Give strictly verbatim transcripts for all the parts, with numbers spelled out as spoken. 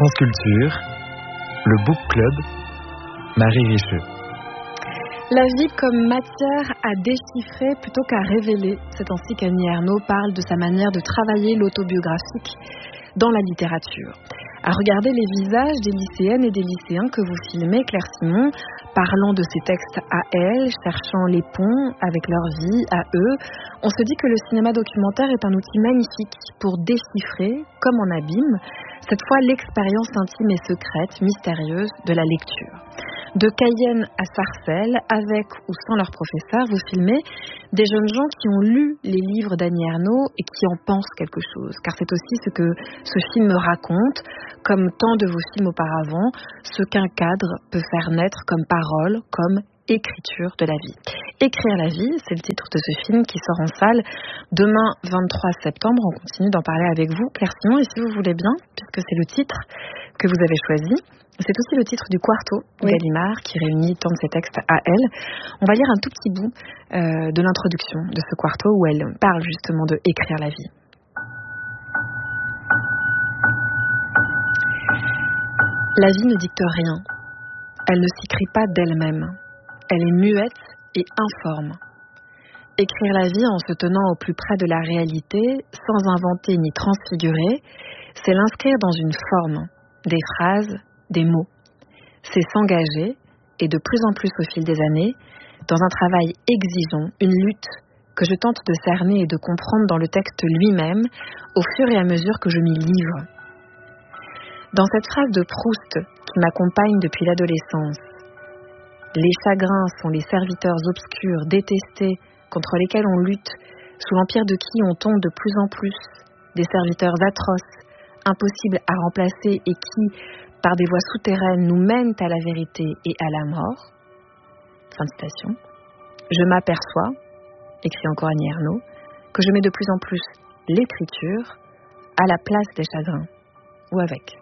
France Culture, le Book Club, Marie Richeux. La vie comme matière à déchiffrer plutôt qu'à révéler. C'est ainsi qu'Annie Ernaux parle de sa manière de travailler l'autobiographique dans la littérature. À regarder les visages des lycéennes et des lycéens que vous filmez, Claire Simon, parlant de ces textes à elles, cherchant les ponts avec leur vie à eux, on se dit que le cinéma documentaire est un outil magnifique pour déchiffrer, comme en abîme, cette fois l'expérience intime et secrète, mystérieuse de la lecture. De Cayenne à Sarcelles, avec ou sans leur professeur, vous filmez des jeunes gens qui ont lu les livres d'Annie Ernaux et qui en pensent quelque chose. Car c'est aussi ce que ce film raconte, comme tant de vos films auparavant, ce qu'un cadre peut faire naître comme parole, comme écriture de la vie. Écrire la vie, c'est le titre de ce film qui sort en salle demain vingt-trois septembre. On continue d'en parler avec vous, Claire Simon, et si vous voulez bien, puisque c'est le titre que vous avez choisi, c'est aussi le titre du Quarto de oui. Gallimard qui réunit tant de ses textes à elle. On va lire un tout petit bout euh, de l'introduction de ce Quarto où elle parle justement de écrire la vie. La vie ne dicte rien. Elle ne s'écrit pas d'elle-même. Elle est muette et informe. Écrire la vie en se tenant au plus près de la réalité, sans inventer ni transfigurer, c'est l'inscrire dans une forme, des phrases, des mots. C'est s'engager, et de plus en plus au fil des années, dans un travail exigeant, une lutte que je tente de cerner et de comprendre dans le texte lui-même, au fur et à mesure que je m'y livre. Dans cette phrase de Proust qui m'accompagne depuis l'adolescence, les chagrins sont les serviteurs obscurs, détestés, contre lesquels on lutte, sous l'empire de qui on tombe de plus en plus, des serviteurs atroces, impossibles à remplacer et qui, par des voies souterraines, nous mènent à la vérité et à la mort. Fin de citation. Je m'aperçois, écrit encore Annie Ernaux, que je mets de plus en plus l'écriture à la place des chagrins, ou avec.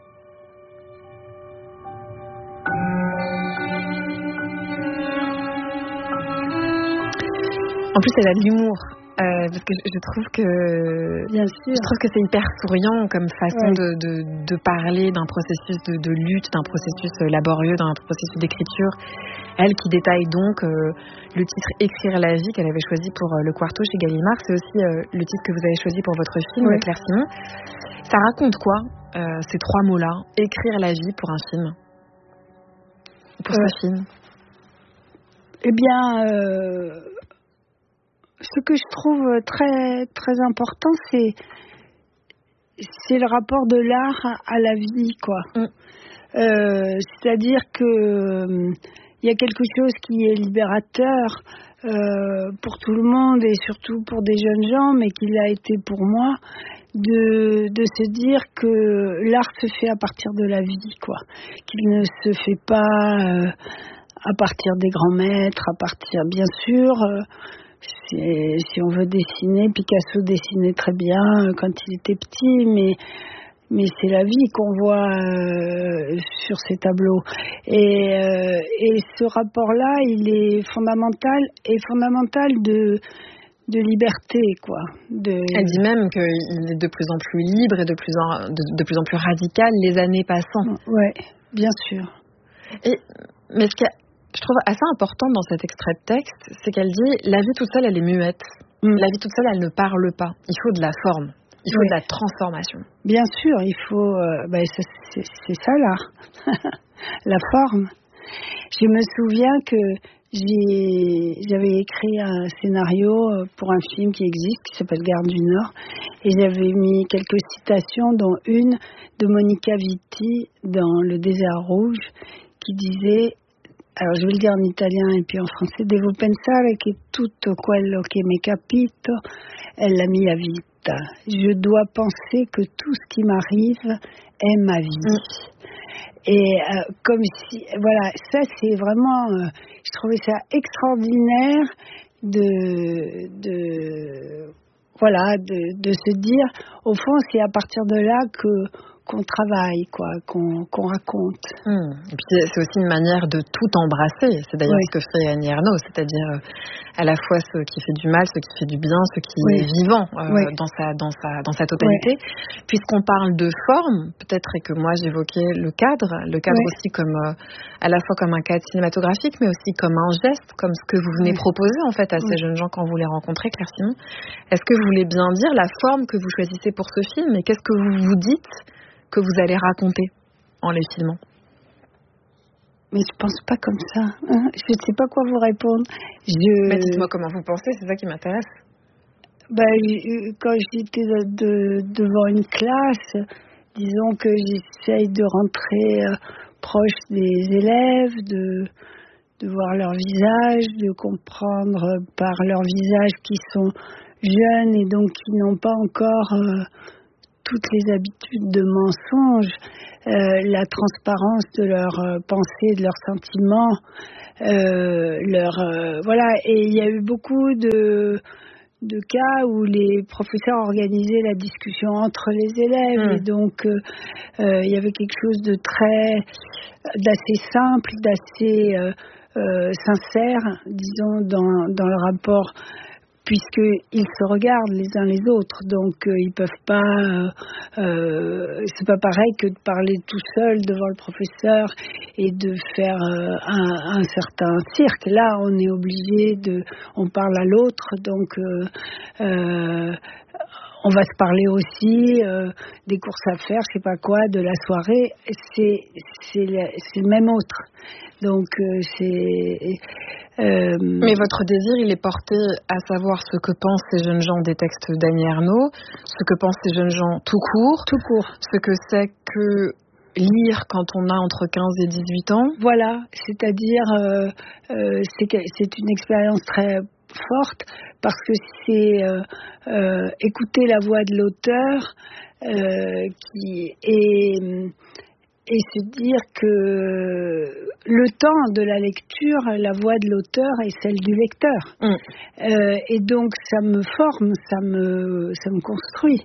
En plus, elle a de l'humour, euh, parce que je trouve que Bien sûr. je trouve que c'est hyper souriant comme façon ouais. de, de, de parler d'un processus de, de lutte, d'un processus laborieux, d'un processus d'écriture. Elle qui détaille donc euh, le titre Écrire la vie qu'elle avait choisi pour euh, le Quarto chez Gallimard, c'est aussi euh, le titre que vous avez choisi pour votre film, ouais. Claire Simon. Ça raconte quoi, euh, ces trois mots-là, écrire la vie pour un film, pour euh, ce film? Eh bien. Euh... Ce que je trouve très très important, c'est c'est le rapport de l'art à la vie, quoi. Mm. Euh, c'est-à-dire que il euh, y a quelque chose qui est libérateur euh, pour tout le monde et surtout pour des jeunes gens, mais qui l'a été pour moi, de de se dire que l'art se fait à partir de la vie, quoi. Qu'il ne se fait pas euh, à partir des grands maîtres, à partir, bien sûr. Euh, C'est, si on veut dessiner, Picasso dessinait très bien quand il était petit, mais, mais c'est la vie qu'on voit euh, sur ces tableaux. Et, euh, et ce rapport-là, il est fondamental, et fondamental de, de liberté, quoi. De... Elle dit même qu'il est de plus en plus libre et de plus en, de, de plus en plus radical les années passant. Oui, bien sûr. Et, mais ce qu'il y a je trouve assez important dans cet extrait de texte, c'est qu'elle dit « la vie toute seule, elle est muette. Mm. La vie toute seule, elle ne parle pas. Il faut de la forme. Il faut oui. de la transformation. » Bien sûr, il faut... Euh, bah, c'est, c'est, c'est ça, l'art. La forme. Je me souviens que j'ai, j'avais écrit un scénario pour un film qui existe, qui s'appelle Gare du Nord, et j'avais mis quelques citations, dont une de Monica Vitti dans Le désert rouge, qui disait... Alors, je vais le dire en italien et puis en français. Devo pensare che tutto quello che mi capito è la mia vita. Je dois penser que tout ce qui m'arrive est ma vie. Mm. Et euh, comme si, voilà, ça c'est vraiment, euh, je trouvais ça extraordinaire de, de, voilà, de, de se dire, au fond, c'est à partir de là que qu'on travaille, quoi, qu'on, qu'on raconte. Mmh. Et puis c'est aussi une manière de tout embrasser. C'est d'ailleurs oui. ce que fait Annie Ernaux, c'est-à-dire euh, à la fois ce qui fait du mal, ce qui fait du bien, ce qui oui. est vivant euh, oui. dans sa dans sa dans sa totalité. Oui. Puisqu'on parle de forme, peut-être et que moi j'évoquais le cadre, le cadre oui. aussi comme euh, à la fois comme un cadre cinématographique, mais aussi comme un geste, comme ce que vous venez oui. proposer en fait à oui. ces jeunes gens quand vous les rencontrez, Claire Simon. Est-ce que vous voulez bien dire la forme que vous choisissez pour ce film et qu'est-ce que vous vous dites que vous allez raconter en les filmant? Mais je pense pas comme ça. Hein. Je ne sais pas quoi vous répondre. Je... Mais dites-moi comment vous pensez, c'est ça qui m'intéresse. Ben, quand j'étais de, de, devant une classe, disons que j'essaye de rentrer euh, proche des élèves, de, de voir leur visage, de comprendre par leur visage qu'ils sont jeunes et donc qui n'ont pas encore euh, toutes les habitudes de mensonge, euh, la transparence de leurs euh, pensées, de leurs sentiments, euh, leur euh, voilà. Et il y a eu beaucoup de de cas où les professeurs organisaient la discussion entre les élèves mmh. et donc euh, euh, il y avait quelque chose de très d'assez simple, d'assez euh, euh, sincère, disons, dans dans le rapport, puisqu'ils se regardent les uns les autres, donc euh, ils peuvent pas, euh, euh, c'est pas pareil que de parler tout seul devant le professeur et de faire euh, un, un certain cirque. Là, on est obligé de, on parle à l'autre, donc euh, euh, on va se parler aussi euh, des courses à faire, je sais pas quoi, de la soirée. C'est c'est le, c'est le même autre. Donc euh, c'est. Euh... Mais votre désir, il est porté à savoir ce que pensent ces jeunes gens des textes d'Annie Ernaux, ce que pensent ces jeunes gens tout court, tout court, ce que c'est que lire quand on a entre quinze et dix-huit ans. Voilà, c'est-à-dire euh, euh, c'est, c'est une expérience très forte parce que c'est euh, euh, écouter la voix de l'auteur euh, qui est et se dire que le temps de la lecture, la voix de l'auteur est celle du lecteur. Mmh. Euh, et donc ça me forme, ça me, ça me construit.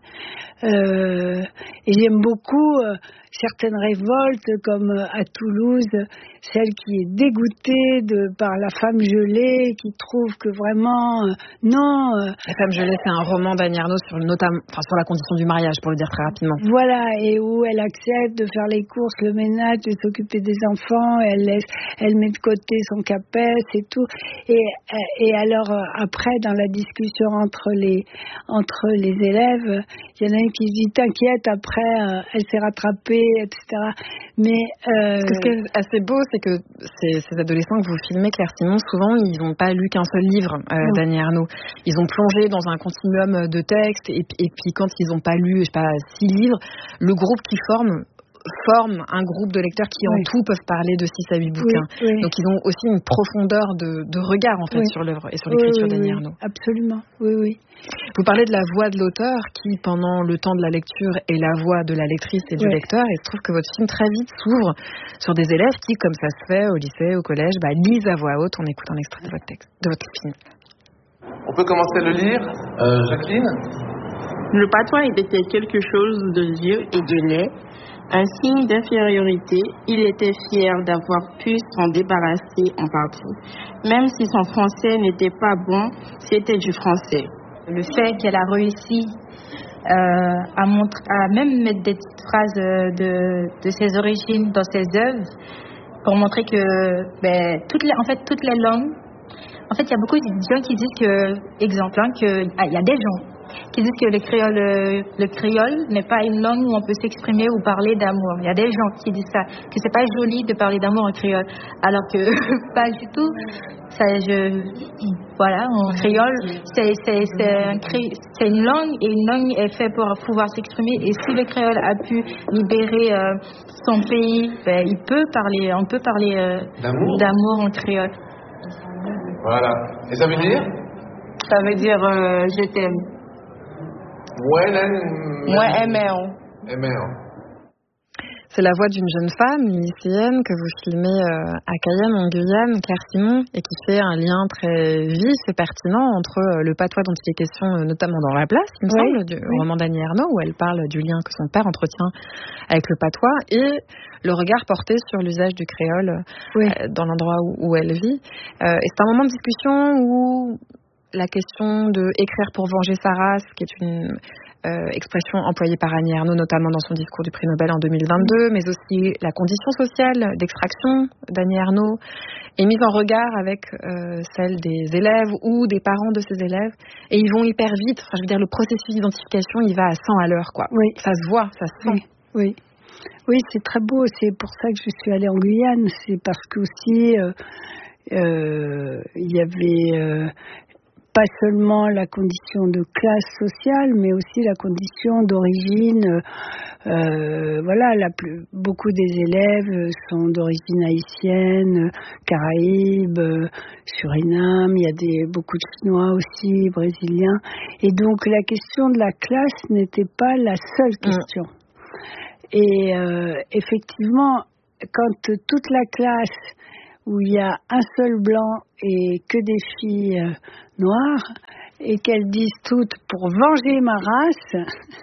Euh, et j'aime beaucoup euh, certaines révoltes, comme à Toulouse, celle qui est dégoûtée de, par La Femme gelée, qui trouve que vraiment, euh, non... Euh, La Femme gelée, c'est un roman d'Annie Ernaux sur, notamment, enfin, sur la condition du mariage, pour le dire très rapidement. Voilà, et où elle accepte de faire les courses, le ménage, de s'occuper des enfants, elle laisse, elle met de côté son capes et tout. Et, et alors, après, dans la discussion entre les, entre les élèves, il y en a une qui se dit, t'inquiète, après, euh, elle s'est rattrapée, et cetera. Mais... Euh... Ce qui est assez beau, c'est que ces, ces adolescents que vous filmez, Claire Simon, souvent, ils n'ont pas lu qu'un seul livre euh, d'Annie Ernaux. Ils ont plongé dans un continuum de textes, et, et puis quand ils n'ont pas lu, je sais pas, six livres, le groupe qui forme... forment un groupe de lecteurs qui oui. en tout peuvent parler de six à huit bouquins. Oui, oui. Donc ils ont aussi une profondeur de, de regard en fait oui. sur l'œuvre et sur l'écriture oui, oui, d'Annie oui. Ernaux. Absolument, oui, oui. Vous parlez de la voix de l'auteur qui, pendant le temps de la lecture, est la voix de la lectrice et du oui. lecteur. Et je trouve que votre film très vite s'ouvre sur des élèves qui, comme ça se fait au lycée, au collège, bah, lisent à voix haute. On écoute un extrait de votre texte, de votre film. On peut commencer à le lire, euh, Jacqueline. Le patois était quelque chose de vieux et de laid. Un signe d'infériorité, il était fier d'avoir pu s'en débarrasser en partie. Même si son français n'était pas bon, c'était du français. Le fait qu'elle a réussi euh, à, montrer, à même mettre des petites phrases de, de ses origines dans ses œuvres pour montrer que, ben, toutes les, en fait, toutes les langues, en fait, il y a beaucoup de gens qui disent que, exemple, hein, qu'il ah, y a des gens qui disent que le créole, le, le créole n'est pas une langue où on peut s'exprimer ou parler d'amour. Il y a des gens qui disent ça, que c'est pas joli de parler d'amour en créole, alors que pas du tout. Ça, je, voilà, en créole, c'est, c'est, c'est, un, c'est une langue et une langue est faite pour pouvoir s'exprimer. Et si le créole a pu libérer euh, son pays, ben, il peut parler, on peut parler euh, d'amour. d'amour en créole. Voilà. Et ça veut dire? Ça veut dire euh, je t'aime. Moi, Moi, aimer. Aimer. C'est la voix d'une jeune femme, une lycéenne, que vous filmez euh, à Cayenne, en Guyane, Claire Simon, et qui fait un lien très vif et pertinent entre euh, le patois dont il est question, euh, notamment dans La Place, il me oui, semble, du oui. roman d'Annie Ernaux, où elle parle du lien que son père entretient avec le patois, et le regard porté sur l'usage du créole oui. euh, dans l'endroit où, où elle vit. Euh, et c'est un moment de discussion où la question de écrire pour venger sa race, qui est une Euh, expression employée par Annie Ernaux, notamment dans son discours du prix Nobel en deux mille vingt-deux, mais aussi la condition sociale d'extraction d'Annie Ernaux est mise en regard avec euh, celle des élèves ou des parents de ces élèves, et ils vont hyper vite. Enfin, je veux dire, le processus d'identification, il va à cent à l'heure, quoi. Oui. Ça se voit, ça se sent. Oui, oui. Oui, c'est très beau. C'est pour ça que je suis allée en Guyane. C'est parce qu'aussi, euh, euh, il y avait... Euh, pas seulement la condition de classe sociale, mais aussi la condition d'origine. Euh, voilà, la plus, beaucoup des élèves sont d'origine haïtienne, Caraïbes, Suriname. Il y a des, beaucoup de Chinois aussi, Brésiliens. Et donc la question de la classe n'était pas la seule question. Mmh. Et euh, effectivement, quand toute la classe, où il y a un seul blanc et que des filles euh, noires, et qu'elles disent toutes « pour venger ma race »,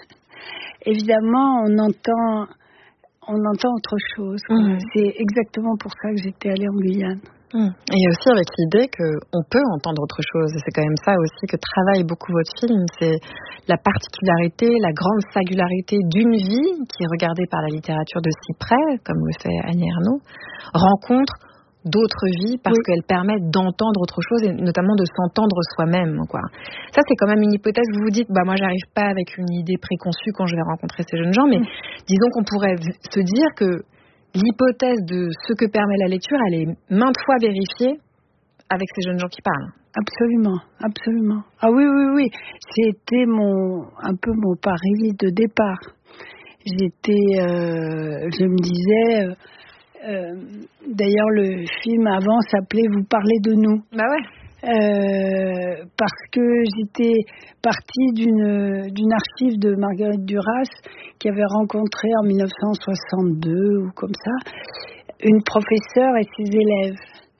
évidemment, on entend, on entend autre chose. Mmh. C'est exactement pour ça que j'étais allée en Guyane. Mmh. Et aussi avec l'idée qu'on peut entendre autre chose. Et c'est quand même ça aussi que travaille beaucoup votre film. C'est la particularité, la grande singularité d'une vie qui est regardée par la littérature de si près, comme le fait Annie Ernaux, rencontre d'autres vies parce oui. qu'elles permettent d'entendre autre chose et notamment de s'entendre soi-même, quoi. Ça, c'est quand même une hypothèse. Vous vous dites, bah moi, j'arrive pas avec une idée préconçue quand je vais rencontrer ces jeunes gens, mais mmh. disons qu'on pourrait se dire que l'hypothèse de ce que permet la lecture, elle est maintes fois vérifiée avec ces jeunes gens qui parlent. Absolument, absolument. Ah oui, oui, oui. C'était mon, un peu mon pari de départ. J'étais, euh, je me disais... Euh, Euh, d'ailleurs, le film avant s'appelait « Vous parlez de nous ». Bah ouais. Euh, parce que j'étais partie d'une, d'une archive de Marguerite Duras qui avait rencontré en dix-neuf cent soixante-deux ou comme ça une professeure et ses élèves.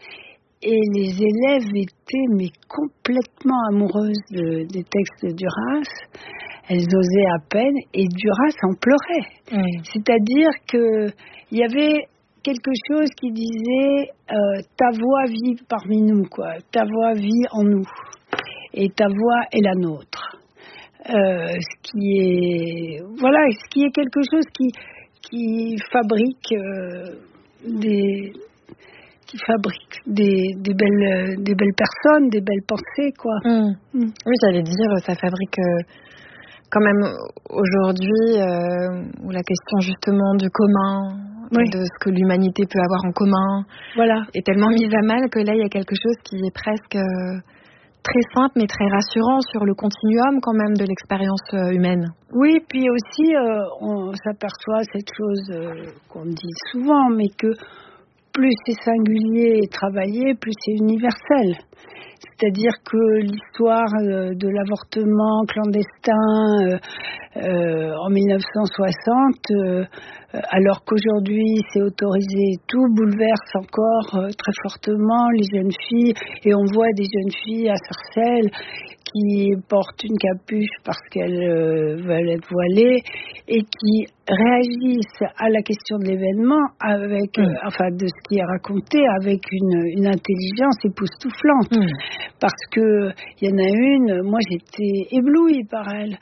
Et les élèves étaient mais complètement amoureuses de, des textes de Duras. Elles osaient à peine et Duras en pleurait. Mmh. C'est-à-dire que il y avait quelque chose qui disait euh, ta voix vit parmi nous, quoi. Ta voix vit en nous et ta voix est la nôtre. Euh, ce qui est voilà, ce qui est quelque chose qui qui fabrique euh, des qui fabrique des, des belles des belles personnes, des belles pensées, quoi. Mmh. Mmh. Oui, j'allais dire, ça fabrique. Euh... Quand même aujourd'hui, euh, où la question justement du commun, oui. de ce que l'humanité peut avoir en commun, voilà. est tellement mise à mal que là il y a quelque chose qui est presque euh, très simple mais très rassurant sur le continuum quand même de l'expérience euh, humaine. Oui, puis aussi euh, on s'aperçoit cette chose euh, qu'on dit souvent, mais que plus c'est singulier et travaillé, plus c'est universel. C'est-à-dire que l'histoire de l'avortement clandestin euh, euh, en dix-neuf cent soixante, euh, alors qu'aujourd'hui c'est autorisé et tout, bouleverse encore euh, très fortement les jeunes filles. Et on voit des jeunes filles à Sarcelles qui portent une capuche parce qu'elles euh, veulent être voilées et qui réagissent à la question de l'événement avec, mmh. euh, enfin de ce qui est raconté avec une, une intelligence époustouflante. Mmh. Parce que il y en a une, moi j'étais éblouie par elle,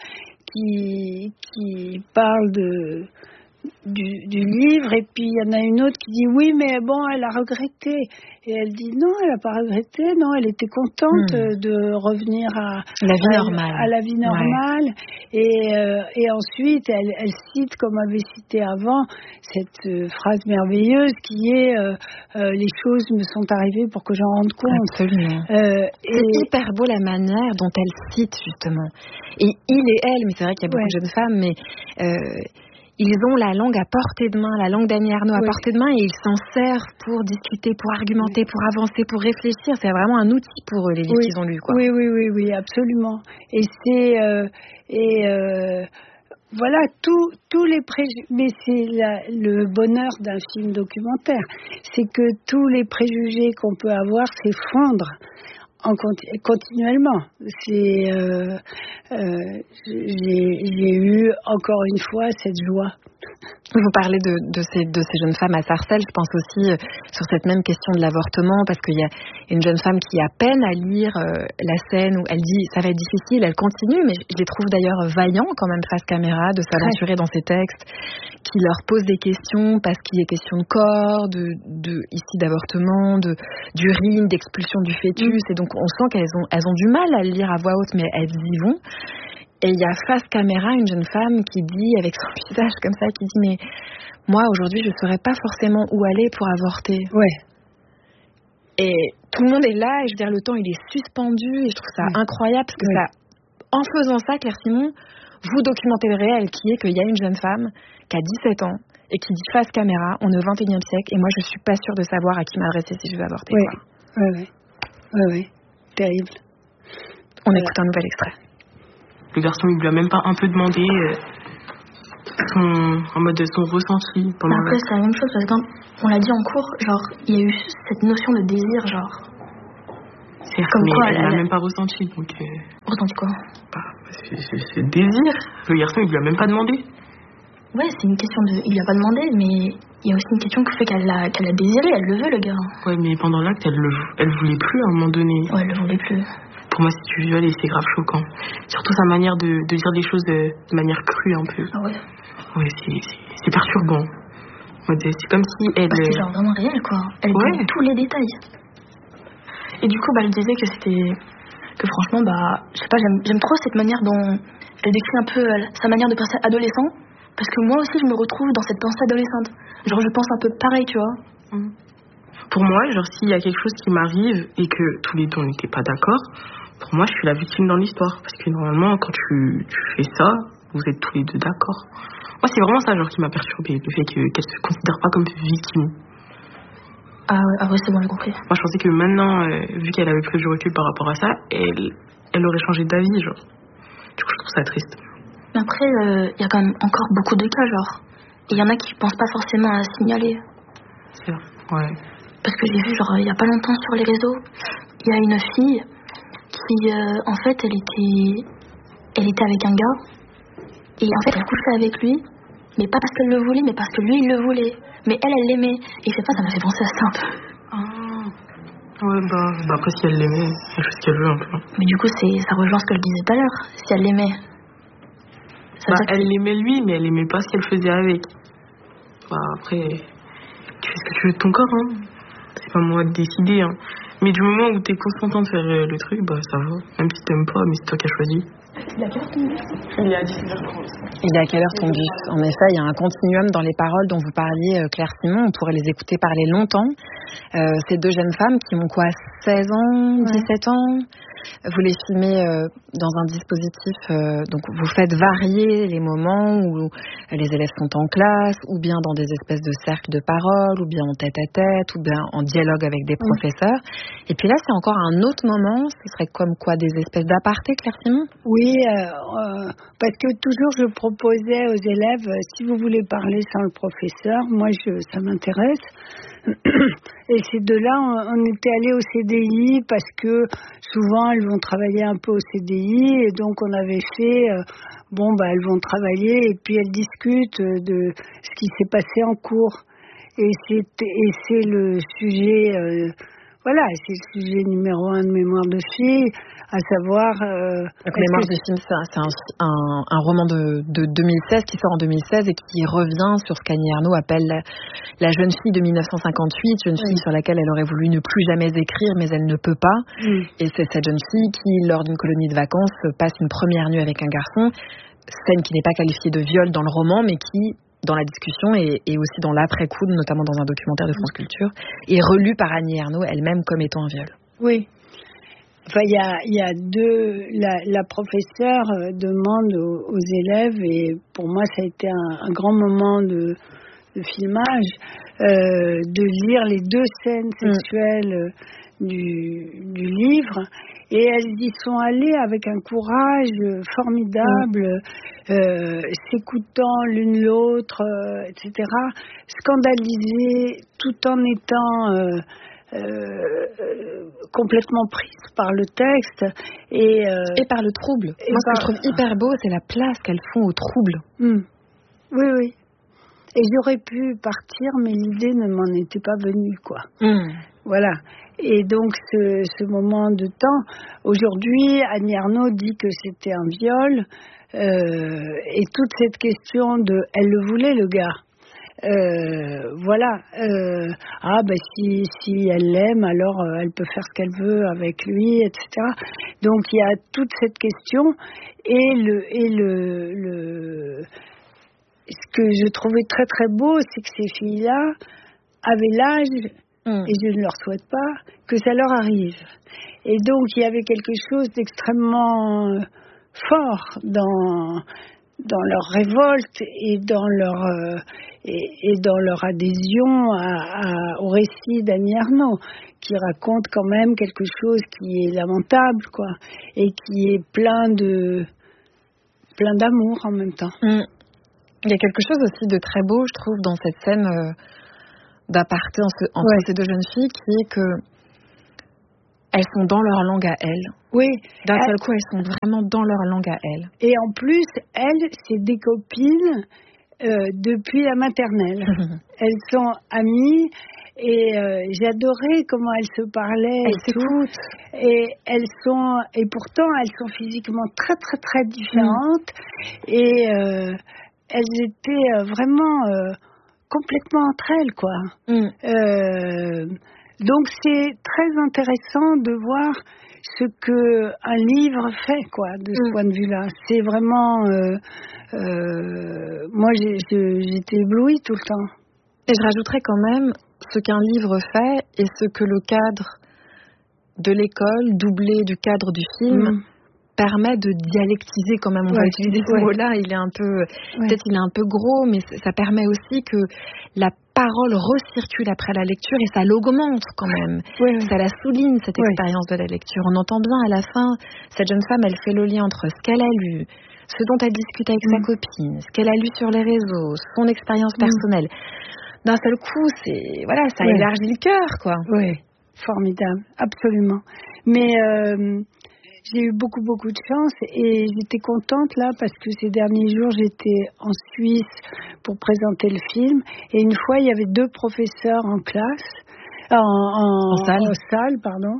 qui qui parle de Du, du livre, et puis il y en a une autre qui dit oui mais bon elle a regretté, et elle dit non, elle n'a pas regretté, non, elle était contente mmh. de revenir à la vie à, normale, à la vie normale. Ouais. et, euh, et ensuite elle, elle cite, comme avait cité avant, cette euh, phrase merveilleuse qui est euh, euh, les choses me sont arrivées pour que j'en rende compte. Absolument. Euh, c'est et... hyper beau la manière dont elle cite justement, et il et elle, mais c'est vrai qu'il y a beaucoup ouais. de jeunes femmes, mais euh, ils ont la langue à portée de main, la langue d'Annie Ernaux oui. à portée de main, et ils s'en servent pour discuter, pour argumenter, oui. pour avancer, pour réfléchir. C'est vraiment un outil pour eux, les livres oui. qu'ils ont lus, quoi. Oui, oui, oui, oui, absolument. Et c'est... Euh, et euh, voilà, tous tous les préjugés. Mais c'est la, le bonheur d'un film documentaire, c'est que tous les préjugés qu'on peut avoir s'effondrent en conti- continuellement. C'est, euh, euh, j'ai, j'ai eu encore une fois cette joie. Vous parlez de, de, ces, de ces jeunes femmes à Sarcelles. Je pense aussi euh, sur cette même question de l'avortement, parce qu'il y a une jeune femme qui a peine à lire euh, la scène où elle dit ça va être difficile, elle continue, mais je les trouve d'ailleurs vaillants quand même face caméra de s'aventurer dans ces textes, qui leur posent des questions parce qu'il y a question de corps, de, de ici d'avortement, de d'urine, d'expulsion du fœtus, mmh. et donc on sent qu'elles ont, elles ont du mal à le lire à voix haute, mais elles y vont. Et il y a face caméra une jeune femme qui dit, avec son visage comme ça, qui dit « Mais moi, aujourd'hui, je ne saurais pas forcément où aller pour avorter. » Ouais. Et tout le monde est là, et je veux dire, le temps, il est suspendu, et je trouve ça ouais. incroyable, parce que ouais. ça, en faisant ça, Claire Simon, vous documentez le réel, qui est qu'il y a une jeune femme qui a dix-sept ans, et qui dit face caméra, on est au vingt et unième siècle, et moi, je ne suis pas sûre de savoir à qui m'adresser si je veux avorter. Oui, oui, oui. Oui, oui. Terrible. On voilà. écoute un nouvel extrait. Le garçon, il lui a même pas un peu demandé euh, son, en mode son ressenti. Pendant après, c'est la même chose parce qu'on l'a dit en cours, genre, il y a eu cette notion de désir, genre. C'est comme mais quoi, elle, elle l'a même pas ressenti, donc. Euh... Ressenti quoi? Bah, c'est, c'est, c'est le désir. Le garçon, il lui a même pas demandé. Ouais, c'est une question de. Il lui a pas demandé, mais il y a aussi une question qui fait qu'elle l'a, qu'elle a désiré, elle le veut, le gars. Ouais, mais pendant l'acte, elle le, elle voulait plus à un moment donné. Ouais, elle le voulait plus. Pour moi, si tu violes, c'est grave choquant. Surtout sa manière de, de dire des choses de, de manière crue, un peu. Ah ouais. Ouais, c'est, c'est, c'est perturbant. C'est comme si elle. Bah, c'est genre vraiment réel, quoi. Elle ouais. donne tous les détails. Et du coup, bah, elle disait que c'était. Que franchement, bah. Je sais pas, j'aime, j'aime trop cette manière dont. Elle décrit un peu euh, sa manière de penser adolescent. Parce que moi aussi, je me retrouve dans cette pensée adolescente. Genre, je pense un peu pareil, tu vois. Mmh. Pour moi, genre, s'il y a quelque chose qui m'arrive et que tous les deux on n'était pas d'accord, pour moi, je suis la victime dans l'histoire. Parce que normalement, quand tu, tu fais ça, vous êtes tous les deux d'accord. Moi, c'est vraiment ça, genre, qui m'a perturbée. Le fait que, qu'elle se considère pas comme victime. Ah ouais, ah ouais, c'est bon, j'ai compris. Moi, je pensais que maintenant, euh, vu qu'elle avait pris du recul par rapport à ça, elle, elle aurait changé d'avis, genre. Du coup, je trouve ça triste. Mais après, il euh, y a quand même encore beaucoup de cas, genre. Et il y en a qui pensent pas forcément à signaler. C'est vrai, ouais. Parce que j'ai vu, genre, il y a pas longtemps sur les réseaux, il y a une fille qui, euh, en fait, elle était, elle était avec un gars. Et en fait, elle couchait avec lui, mais pas parce qu'elle le voulait, mais parce que lui, il le voulait. Mais elle, elle l'aimait. Et je sais pas, ça m'a fait penser à ça un peu. Ah. Ouais, bah, bah après, si elle l'aimait, elle fait ce qu'elle veut un peu. Mais du coup, c'est, ça rejoint ce que je disais tout à l'heure. Si elle l'aimait. Bah, elle l'aimait lui, mais elle aimait pas ce qu'elle faisait avec. Bah, après, tu fais ce que tu veux de ton corps, hein. C'est pas moi de décider, hein. Mais du moment où t'es consentant de faire le truc, bah ça va. Même si t'aimes pas, mais c'est toi qui as choisi. Il est à quelle heure ton bus ? Il est à dix-sept heures trente. Il est à quelle heure ton bus ? En effet, il y a un continuum dans les paroles dont vous parliez, Claire Simon. On pourrait les écouter parler longtemps. Euh, ces deux jeunes femmes qui ont quoi, seize ans, dix-sept ans ? Vous les filmez euh, dans un dispositif, euh, donc vous faites varier les moments où les élèves sont en classe, ou bien dans des espèces de cercles de parole, ou bien en tête-à-tête, ou bien en dialogue avec des professeurs. Oui. Et puis là, c'est encore un autre moment, ce serait comme quoi, des espèces d'apartés, Claire Simon ? Oui, euh, euh, parce que toujours je proposais aux élèves, euh, si vous voulez parler sans le professeur, moi je, ça m'intéresse. Et ces deux-là, on, on était allés au C D I parce que souvent elles vont travailler un peu au C D I, et donc on avait fait, euh, bon bah elles vont travailler et puis elles discutent de ce qui s'est passé en cours. Et c'est, et c'est le sujet, euh, voilà, c'est le sujet numéro un de Mémoire de filles, à savoir... Euh, Donc, Mémoire de filles, c'est, un, c'est un, un, un roman de, de deux mille seize qui sort en deux mille seize et qui revient sur ce qu'Annie Ernaux appelle la, la jeune fille de dix-neuf cent cinquante-huit, jeune fille oui. sur laquelle elle aurait voulu ne plus jamais écrire, mais elle ne peut pas. Oui. Et c'est cette jeune fille qui, lors d'une colonie de vacances, passe une première nuit avec un garçon, scène qui n'est pas qualifiée de viol dans le roman, mais qui... dans la discussion et, et aussi dans l'après-coup, notamment dans un documentaire de France Culture, et relu par Annie Ernaux elle-même comme étant un viol. Oui. Enfin, il y a, y a deux... La, la professeure demande aux, aux élèves, et pour moi, ça a été un, un grand moment de, de filmage, euh, de lire les deux scènes sexuelles mmh. du, du livre. Et elles y sont allées avec un courage formidable, mmh. euh, s'écoutant l'une l'autre, euh, et cetera, scandalisées tout en étant euh, euh, complètement prises par le texte. Et, euh, et par le trouble. Et Moi, par... ce que je trouve hyper beau, c'est la place qu'elles font au trouble. Mmh. Oui, oui. Et j'aurais pu partir, mais l'idée ne m'en était pas venue, quoi. Mmh. Voilà. Et donc, ce, ce moment de temps, aujourd'hui, Annie Ernaux dit que c'était un viol, euh, et toute cette question de, elle le voulait, le gars. Euh, voilà. Euh, ah, ben, si, si elle l'aime, alors euh, elle peut faire ce qu'elle veut avec lui, et cetera. Donc, il y a toute cette question, et le, et le, le, ce que je trouvais très très beau, c'est que ces filles-là avaient l'âge, mmh. et je ne leur souhaite pas, que ça leur arrive. Et donc, il y avait quelque chose d'extrêmement fort dans, dans leur révolte et dans leur, euh, et, et dans leur adhésion à, à, au récit d'Annie Ernaux, qui raconte quand même quelque chose qui est lamentable, quoi, et qui est plein de plein d'amour en même temps. Mmh. Il y a quelque chose aussi de très beau, je trouve, dans cette scène euh, d'aparté entre, entre ouais. ces deux jeunes filles, qui est que elles sont dans leur langue à elles. Oui. D'un seul coup, elles sont vraiment dans leur langue à elles. Et en plus, elles, c'est des copines euh, depuis la maternelle. Elles sont amies. Et euh, j'adorais comment elles se parlaient. Elles s'écoutent. Et elles sont, et pourtant, elles sont physiquement très, très, très différentes. Mmh. Et euh, elles étaient vraiment euh, complètement entre elles, quoi. Mm. Euh, donc c'est très intéressant de voir ce que un livre fait, quoi, de ce mm. point de vue-là. C'est vraiment, euh, euh, moi j'ai, j'étais éblouie tout le temps. Et je rajouterais quand même ce qu'un livre fait et ce que le cadre de l'école, doublé du cadre du film. Mm. permet de dialectiser quand même, on ouais, va utiliser ce ouais. mot-là, il est un peu, ouais. peut-être il est un peu gros, mais ça permet aussi que la parole recircule après la lecture et ça l'augmente quand même. Ouais, ouais. Ça la souligne, cette ouais. expérience de la lecture. On entend bien à la fin, cette jeune femme, elle fait le lien entre ce qu'elle a lu, ce dont elle discute avec mmh. sa copine, ce qu'elle a lu sur les réseaux, son expérience mmh. personnelle. D'un seul coup, c'est, voilà, ça ouais. élargit le cœur, quoi. Oui, formidable, absolument. Mais... Euh... J'ai eu beaucoup, beaucoup de chance et j'étais contente là parce que ces derniers jours, j'étais en Suisse pour présenter le film et une fois, il y avait deux professeurs en classe, en, en, en, salle. en salle, pardon.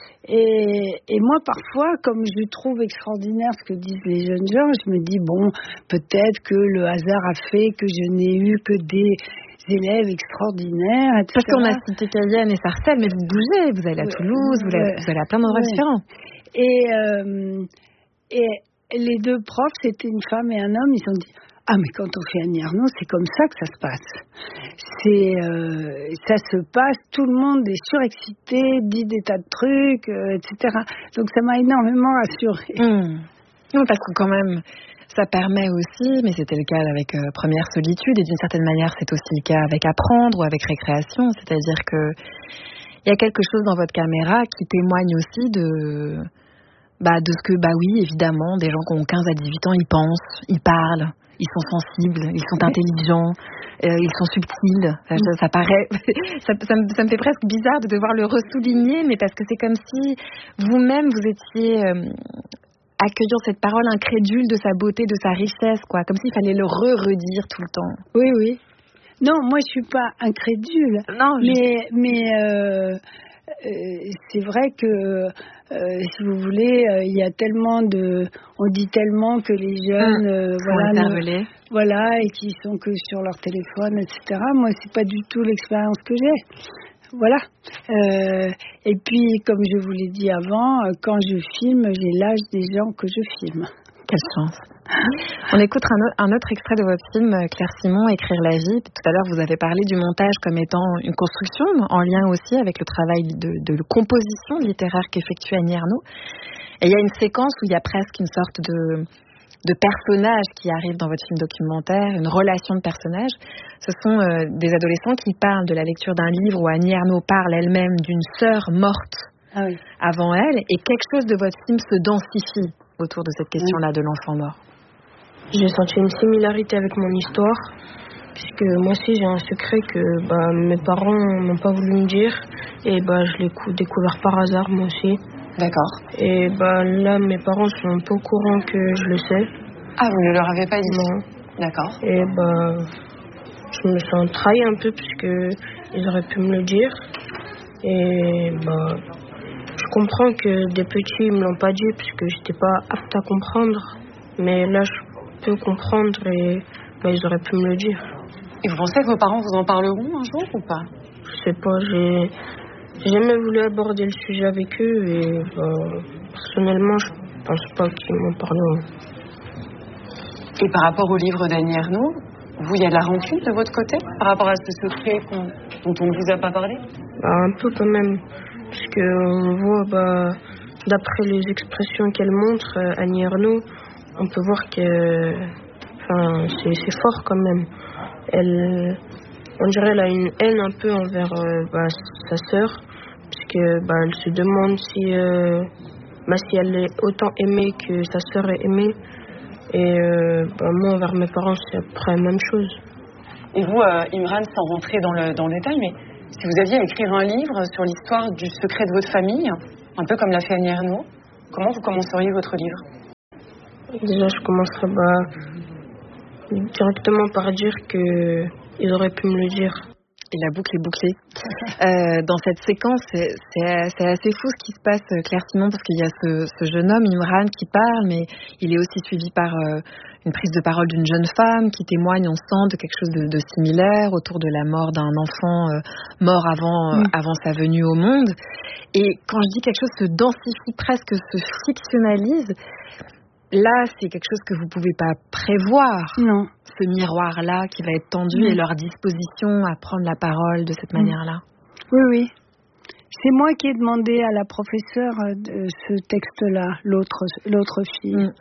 Et, et moi, parfois, comme je trouve extraordinaire ce que disent les jeunes gens, je me dis, bon, peut-être que le hasard a fait que je n'ai eu que des élèves extraordinaires, et cetera. Parce qu'on a cité Cayenne et Sarcelles, mais vous bougez, vous allez à Toulouse, vous allez, vous allez à plein d'endroits ouais. différents. Et, euh, et les deux profs, c'était une femme et un homme, ils se sont dit « Ah, mais quand on fait Annie Ernaux, c'est comme ça que ça se passe. C'est, euh, ça se passe, tout le monde est surexcité, dit des tas de trucs, euh, et cetera » Donc ça m'a énormément rassurée. Mmh. Non, parce que quand même, ça permet aussi, mais c'était le cas avec euh, Première Solitude, et d'une certaine manière, c'est aussi le cas avec Apprendre ou avec Récréation, c'est-à-dire que il y a quelque chose dans votre caméra qui témoigne aussi de, bah, de ce que, bah oui, évidemment, des gens qui ont quinze à dix-huit ans, ils pensent, ils parlent, ils sont sensibles, ils sont intelligents, euh, ils sont subtils. Ça, ça, ça paraît, ça, ça, me, ça me fait presque bizarre de devoir le ressouligner, mais parce que c'est comme si vous-même vous étiez euh, accueillant cette parole incrédule de sa beauté, de sa richesse, quoi, comme s'il fallait le re-redire tout le temps. Oui, oui. Non, moi je suis pas incrédule. Non, mais je... mais euh, euh, c'est vrai que euh, si vous voulez, euh, il y a tellement de, on dit tellement que les jeunes, euh, voilà, ne, voilà, et qui sont que sur leur téléphone, et cetera. Moi, c'est pas du tout l'expérience que j'ai. Voilà. Euh, et puis, comme je vous l'ai dit avant, quand je filme, j'ai l'âge des gens que je filme. Quelle chance. On écoute un, un autre extrait de votre film, Claire Simon, Écrire la vie. Tout à l'heure, vous avez parlé du montage comme étant une construction, en lien aussi avec le travail de, de composition littéraire qu'effectue Annie Ernaux. Et il y a une séquence où il y a presque une sorte de, de personnage qui arrive dans votre film documentaire, une relation de personnage. Ce sont euh, des adolescents qui parlent de la lecture d'un livre où Annie Ernaux parle elle-même d'une sœur morte ah oui. avant elle, et quelque chose de votre film se densifie autour de cette question-là de l'enfant mort. J'ai senti une similarité avec mon histoire, puisque moi aussi j'ai un secret que bah, mes parents n'ont pas voulu me dire, et bah, je l'ai cou- découvert par hasard moi aussi. D'accord. Et bah, là, mes parents sont pas au courant que je le sais. Ah, vous ne leur avez pas dit? Non. D'accord. Et bah, je me sens trahi un peu, puisque ils auraient pu me le dire. Et bah, je comprends que des petits ils me l'ont pas dit, puisque j'étais pas apte à comprendre. Mais là, je peux comprendre et bah, ils auraient pu me le dire. Et vous pensez que vos parents vous en parleront un jour ou pas? Je sais pas, j'ai... J'ai jamais voulu aborder le sujet avec eux et bah, personnellement, je pense pas qu'ils m'en parleront. Et par rapport au livre d'Annie Ernaux, vous, il y a de la rancune de votre côté par rapport à ce secret qu'on, dont on ne vous a pas parlé? Bah, un peu quand même, puisque on voit, bah, d'après les expressions qu'elle montre, Annie Ernaux, on peut voir que, enfin, c'est, c'est fort quand même. Elle, on dirait qu'elle a une haine un peu envers euh, bah, sa sœur. Que, bah, elle se demande si, euh, bah, si elle est autant aimée que sa sœur est aimée. Et euh, bah, moi, envers mes parents, c'est à peu près la même chose. Et vous, euh, Imran, sans rentrer dans le, dans le détail, mais si vous aviez à écrire un livre sur l'histoire du secret de votre famille, un peu comme l'a fait Annie Ernaux, comment vous commenceriez votre livre? Déjà, je commencerais bah, directement par dire qu'ils auraient pu me le dire. Et la boucle est bouclée. Euh, dans cette séquence, c'est, c'est, c'est assez fou ce qui se passe, Claire Simon, parce qu'il y a ce, ce jeune homme, Imran, qui parle, mais il est aussi suivi par euh, une prise de parole d'une jeune femme qui témoigne, on sent, de quelque chose de, de similaire autour de la mort d'un enfant euh, mort avant, euh, avant sa venue au monde. Et quand je dis quelque chose se densifie, presque se fictionnalise, là, c'est quelque chose que vous ne pouvez pas prévoir. Non. Ce miroir-là qui va être tendu mmh. et leur disposition à prendre la parole de cette mmh. manière-là. Oui, oui. C'est moi qui ai demandé à la professeure de ce texte-là, l'autre, l'autre fille. Mmh.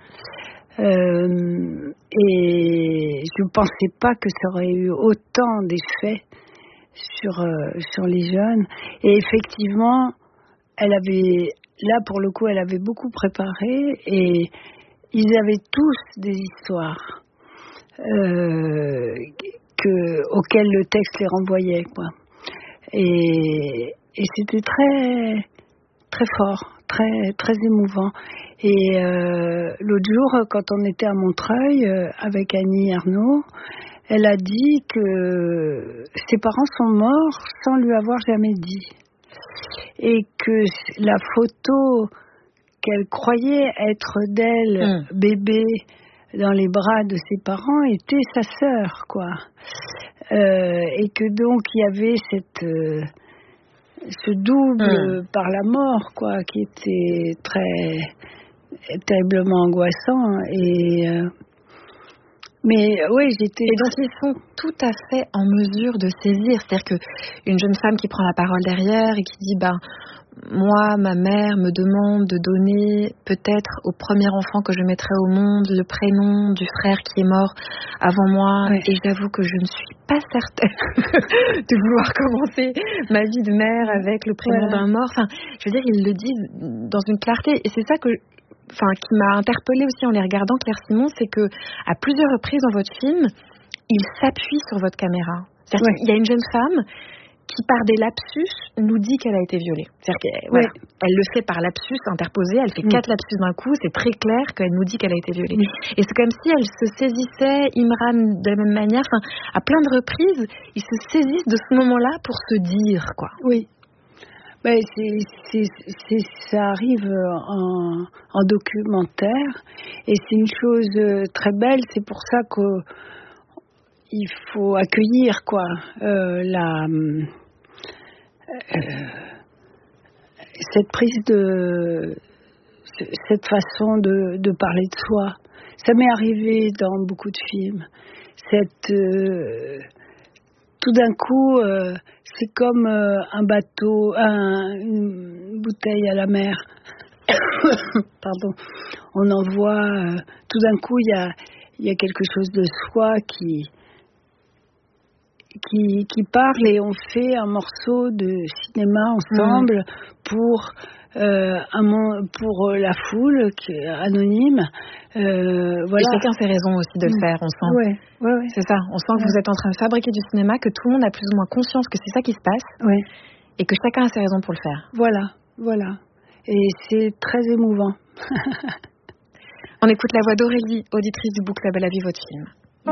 Euh, et je ne pensais pas que ça aurait eu autant d'effets sur, euh, sur les jeunes. Et effectivement, elle avait, là pour le coup, elle avait beaucoup préparé et ils avaient tous des histoires. Euh, que, auxquelles le texte les renvoyait, quoi. Et, et c'était très, très fort, très, très émouvant. Et euh, l'autre jour, quand on était à Montreuil euh, avec Annie Ernaux, elle a dit que ses parents sont morts sans lui avoir jamais dit. Et que la photo qu'elle croyait être d'elle, mmh. bébé, dans les bras de ses parents, était sa sœur, quoi. Euh, et que donc il y avait cette, euh, ce double mmh. par la mort, quoi, qui était très terriblement angoissant. Et euh, mais oui, j'étais. Et donc ils sont tout à fait en mesure de saisir, c'est-à-dire que une jeune femme qui prend la parole derrière et qui dit, ben. Moi, ma mère me demande de donner peut-être au premier enfant que je mettrai au monde le prénom du frère qui est mort avant moi. Ouais. Et j'avoue que je ne suis pas certaine de vouloir commencer ma vie de mère avec le prénom ouais. d'un mort. Enfin, je veux dire, ils le disent dans une clarté. Et c'est ça que, enfin, qui m'a interpellée aussi en les regardant, Claire Simon, c'est que à plusieurs reprises dans votre film, il s'appuie sur votre caméra. C'est-à-dire ouais. qu'il y a une jeune femme qui, par des lapsus, nous dit qu'elle a été violée. C'est-à-dire qu'elle voilà, oui. elle le fait par lapsus interposé, elle fait mmh. quatre lapsus d'un coup, c'est très clair qu'elle nous dit qu'elle a été violée. Mmh. Et c'est comme si elle se saisissait, Imran de la même manière, enfin, à plein de reprises, ils se saisissent de ce moment-là pour se dire, quoi. Oui. Ben, c'est, c'est, c'est, ça arrive en, en documentaire, et c'est une chose très belle, c'est pour ça que il faut accueillir quoi euh, la euh, cette prise de cette façon de, de parler de soi. Ça m'est arrivé dans beaucoup de films. Cette euh, tout d'un coup, euh, c'est comme euh, un bateau, un, une bouteille à la mer. Pardon. On en voit. Euh, tout d'un coup, il y a il y a quelque chose de soi qui Qui, qui parle et on fait un morceau de cinéma ensemble mmh. pour euh, un, pour la foule qui est anonyme. Euh, voilà. Et chacun ses raisons aussi de le faire, on sent. Ouais, ouais, ouais. C'est ça, on sent que ouais. vous êtes en train de fabriquer du cinéma, que tout le monde a plus ou moins conscience que c'est ça qui se passe, ouais. et que chacun a ses raisons pour le faire. Voilà, voilà. Et c'est très émouvant. On écoute la voix d'Aurélie, auditrice du Book Club. Elle a vu votre film.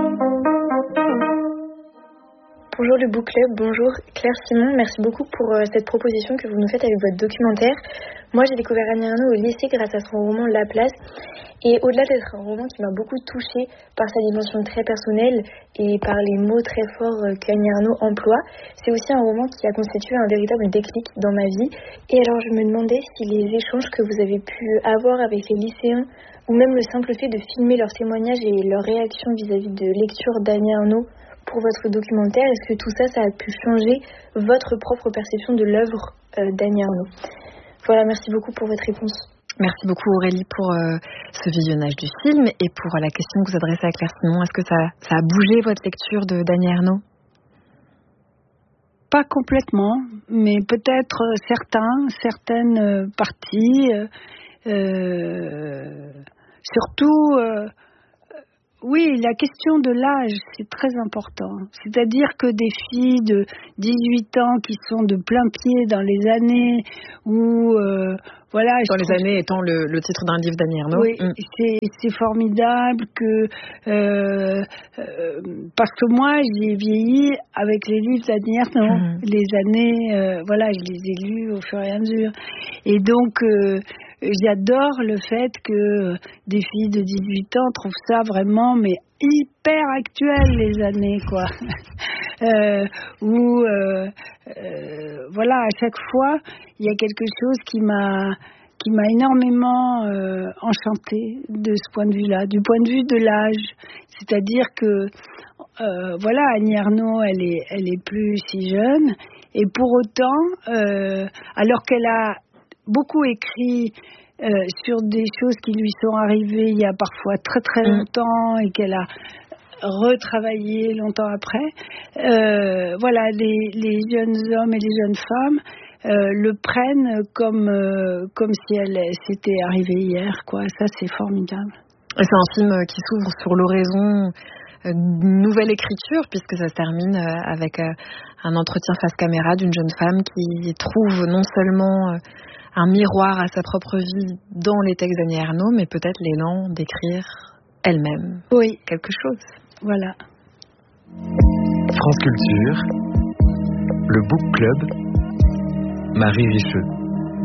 Bonjour le Book Club, bonjour Claire Simon, merci beaucoup pour euh, cette proposition que vous nous faites avec votre documentaire. Moi j'ai découvert Annie Ernaux au lycée grâce à son roman La Place, et au-delà d'être un roman qui m'a beaucoup touchée par sa dimension très personnelle et par les mots très forts euh, qu'Annie Ernaux emploie, c'est aussi un roman qui a constitué un véritable déclic dans ma vie. Et alors je me demandais si les échanges que vous avez pu avoir avec les lycéens, ou même le simple fait de filmer leurs témoignages et leurs réactions vis-à-vis de lecture d'Annie Ernaux pour votre documentaire, est-ce que tout ça, ça a pu changer votre propre perception de l'œuvre euh, d'Annie Ernaux? Voilà, merci beaucoup pour votre réponse. Merci beaucoup Aurélie pour euh, ce visionnage du film et pour la question que vous adressez à Claire Simon. Est-ce que ça, ça a bougé votre lecture de d'Annie Ernaux? Pas complètement, mais peut-être certains, certaines parties. Euh, euh, surtout... Euh, Oui, la question de l'âge, c'est très important. C'est-à-dire que des filles de dix-huit ans qui sont de plein pied dans les années où... Euh, voilà, dans les années étant le, le titre d'un livre d'Annie Ernaux. Oui, mmh. c'est, c'est formidable que... Euh, euh, parce que moi, j'ai vieilli avec les livres d'Annie Ernaux. Mmh. Les années, euh, voilà, je les ai lus au fur et à mesure. Et donc... Euh, J'adore le fait que des filles de dix-huit ans trouvent ça vraiment mais hyper actuel, les années, quoi. euh, où, euh, euh, voilà, à chaque fois, il y a quelque chose qui m'a, qui m'a énormément euh, enchantée de ce point de vue-là, du point de vue de l'âge. C'est-à-dire que, euh, voilà, Annie Ernaux, elle est, elle est plus si jeune, et pour autant, euh, alors qu'elle a beaucoup écrit euh, sur des choses qui lui sont arrivées il y a parfois très très longtemps et qu'elle a retravaillé longtemps après. Euh, voilà, les, les jeunes hommes et les jeunes femmes euh, le prennent comme, euh, comme si elle s'était arrivée hier, quoi. Ça, c'est formidable. Et c'est un film qui s'ouvre sur l'oraison d'une nouvelle écriture, puisque ça se termine avec un entretien face caméra d'une jeune femme qui trouve non seulement un miroir à sa propre vie dans les textes d'Annie Ernaux, mais peut-être l'élan d'écrire elle-même oui. quelque chose. Voilà. France Culture, le Book Club, Marie Richeux.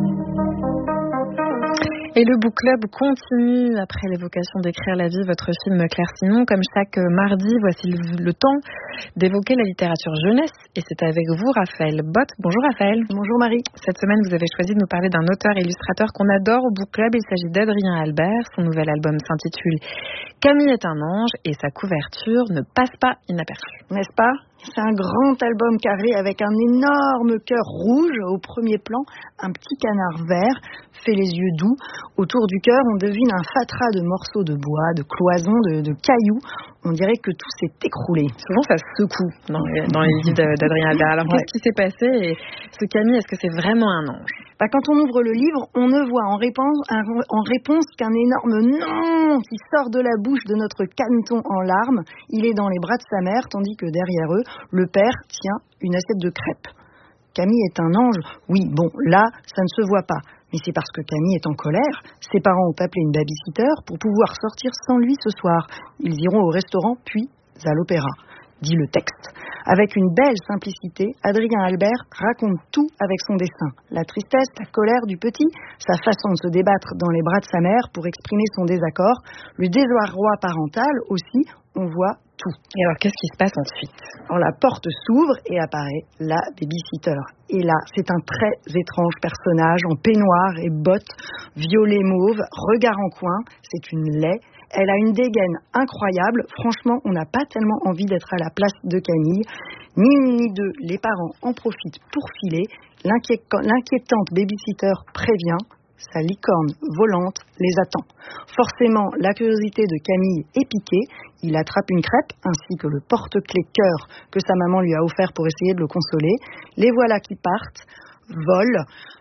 Et le Book Club continue après l'évocation d'écrire la vie, votre film Claire Simon. Comme chaque mardi, voici le, le temps d'évoquer la littérature jeunesse. Et c'est avec vous, Raphaël Bott. Bonjour Raphaël. Bonjour Marie. Cette semaine, vous avez choisi de nous parler d'un auteur et illustrateur qu'on adore au Book Club. Il s'agit d'Adrien Albert. Son nouvel album s'intitule Camille est un ange et sa couverture ne passe pas inaperçue. N'est-ce pas ? C'est un grand album carré avec un énorme cœur rouge au premier plan, un petit canard vert fait les yeux doux. Autour du cœur, on devine un fatras de morceaux de bois, de cloisons, de, de cailloux. On dirait que tout s'est écroulé. Souvent, ça secoue dans les, dans les livres d'Adrien Albert. Alors, ouais. Qu'est-ce qui s'est passé et ce Camille, est-ce que c'est vraiment un ange ? Bah, quand on ouvre le livre, on ne voit en réponse, un, en réponse qu'un énorme non qui sort de la bouche de notre caneton en larmes. Il est dans les bras de sa mère, tandis que derrière eux, le père tient une assiette de crêpes. Camille est un ange. Oui, bon, là, ça ne se voit pas. Mais c'est parce que Camille est en colère. Ses parents ont appelé une babysitter pour pouvoir sortir sans lui ce soir. Ils iront au restaurant, puis à l'opéra, dit le texte. Avec une belle simplicité, Adrien Albert raconte tout avec son dessin. La tristesse, la colère du petit, sa façon de se débattre dans les bras de sa mère pour exprimer son désaccord, le désarroi parental aussi, on voit tout. Et alors, qu'est-ce qui se passe ensuite ? Alors, la porte s'ouvre et apparaît la babysitter. Et là, c'est un très étrange personnage en peignoir et bottes, violet mauve, regard en coin, c'est une laie. Elle a une dégaine incroyable. Franchement, on n'a pas tellement envie d'être à la place de Camille. Ni une ni deux, les parents en profitent pour filer. L'inquié- l'inquiétante babysitter prévient. Sa licorne volante les attend. Forcément, la curiosité de Camille est piquée. Il attrape une crêpe ainsi que le porte-clés cœur que sa maman lui a offert pour essayer de le consoler. Les voilà qui partent, volent.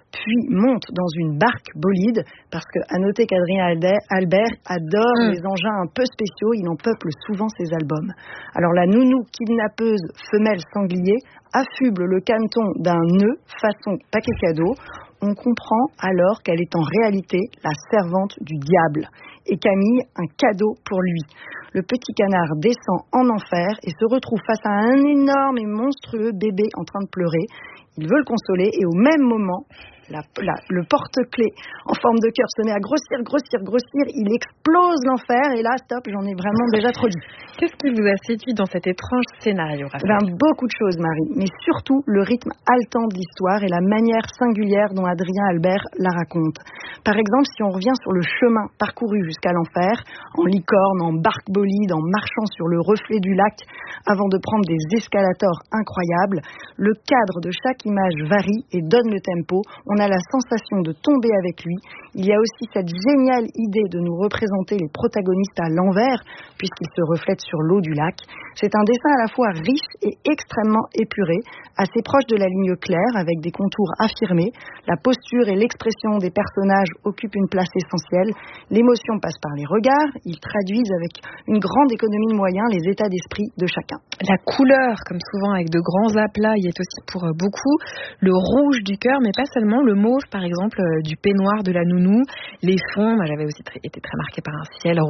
puis monte dans une barque bolide, parce qu'à noter qu'Adrien Albert adore mmh. les engins un peu spéciaux, il en peuple souvent ses albums. Alors la nounou kidnappeuse femelle sanglier affuble le caneton d'un nœud façon paquet cadeau. On comprend alors qu'elle est en réalité la servante du diable et Camille un cadeau pour lui. Le petit canard descend en enfer et se retrouve face à un énorme et monstrueux bébé en train de pleurer. Il veut le consoler et au même moment, la, la, le porte-clés en forme de cœur se met à grossir, grossir, grossir. Il explose l'enfer et là, stop, j'en ai vraiment déjà trop dit. Qu'est-ce qui vous a séduit dans cet étrange scénario, Raphaël ? Ben, beaucoup de choses, Marie, mais surtout le rythme haletant de l'histoire et la manière singulière dont Adrien Albert la raconte. Par exemple, si on revient sur le chemin parcouru jusqu'à l'enfer, en licorne, en barque bolide, en marchant sur le reflet du lac, avant de prendre des escalators incroyables, le cadre de chaque image varie et donne le tempo. On a la sensation de tomber avec lui. Il y a aussi cette géniale idée de nous représenter les protagonistes à l'envers, puisqu'ils se reflètent sur l'eau du lac. C'est un dessin à la fois riche et extrêmement épuré, assez proche de la ligne claire, avec des contours affirmés. La posture et l'expression des personnages occupent une place essentielle. L'émotion passe par les regards. Ils traduisent avec une grande économie de moyens les états d'esprit de chacun. La couleur, comme souvent avec de grands aplats, y est aussi pour beaucoup. Le rouge du cœur, mais pas seulement. Le mauve, par exemple, du peignoir de la nounou. Les fonds, moi j'avais aussi très, été très marquée par un ciel